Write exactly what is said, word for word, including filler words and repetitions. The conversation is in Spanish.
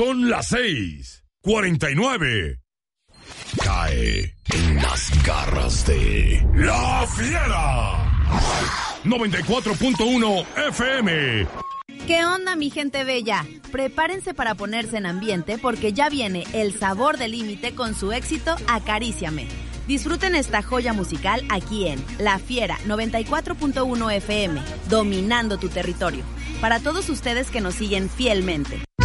Son las seis cuarenta y nueve. Cae en las garras de La Fiera. noventa y cuatro punto uno F M. ¿Qué onda, mi gente bella? Prepárense para ponerse en ambiente porque ya viene El Sabor del Límite con su éxito Acaríciame. Disfruten esta joya musical aquí en La Fiera noventa y cuatro punto uno F M, dominando tu territorio. Para todos ustedes que nos siguen fielmente.